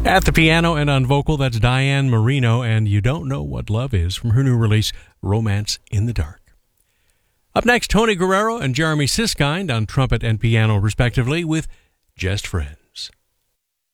At the piano and on vocal, that's Diane Marino and You Don't Know What Love Is from her new release, Romance in the Dark. Up next, Tony Guerrero and Jeremy Siskind on trumpet and piano, respectively, with Just Friends.